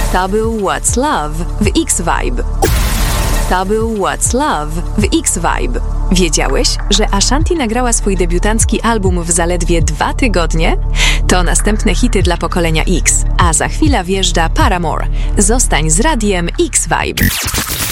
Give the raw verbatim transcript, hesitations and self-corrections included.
To był What's Love w X-Vibe. To był What's Love w X-Vibe. Wiedziałeś, że Ashanti nagrała swój debiutancki album w zaledwie dwa tygodnie? To następne hity dla pokolenia X, a za chwilę wjeżdża Paramore. Zostań z radiem X-Vibe.